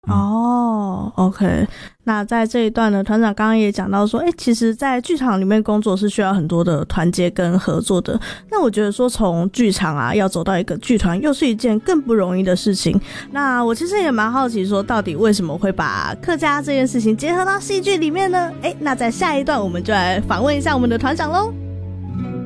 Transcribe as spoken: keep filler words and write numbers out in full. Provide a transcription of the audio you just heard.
哦 OK， 那在这一段呢，团长刚刚也讲到说，诶，其实在剧场里面工作是需要很多的团结跟合作的。那我觉得说从剧场啊要走到一个剧团又是一件更不容易的事情。那我其实也蛮好奇说，到底为什么会把客家这件事情结合到戏剧里面呢？诶，那在下一段我们就来访问一下我们的团长咯。